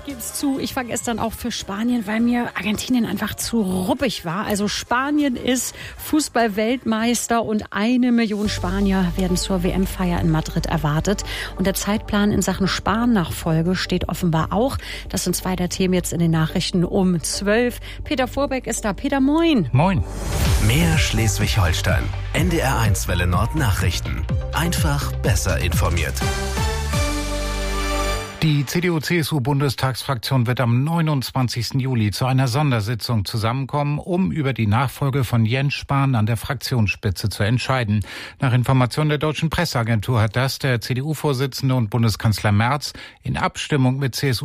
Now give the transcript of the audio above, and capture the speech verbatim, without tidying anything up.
Ich gebe es zu, ich war gestern auch für Spanien, weil mir Argentinien einfach zu ruppig war. Also Spanien ist Fußball-Weltmeister und eine Million Spanier werden zur W M-Feier in Madrid erwartet. Und der Zeitplan in Sachen Spahn-Nachfolge steht offenbar auch. Das sind zwei der Themen jetzt in den Nachrichten um zwölf. Peter Vorbeck ist da. Peter, moin. Moin. Mehr Schleswig-Holstein. N D R eins Welle Nord Nachrichten. Einfach besser informiert. Die C D U-C S U-Bundestagsfraktion wird am neunundzwanzigsten Juli zu einer Sondersitzung zusammenkommen, um über die Nachfolge von Jens Spahn an der Fraktionsspitze zu entscheiden. Nach Informationen der Deutschen Presseagentur hat das der C D U-Vorsitzende und Bundeskanzler Merz in Abstimmung mit C S U